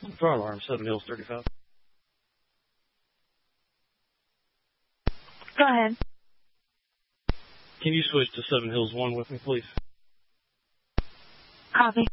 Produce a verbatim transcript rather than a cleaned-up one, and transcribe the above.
Fire alarm, Seven Hills thirty-five. Go ahead. Can you switch to Seven Hills one with me, please? Copy.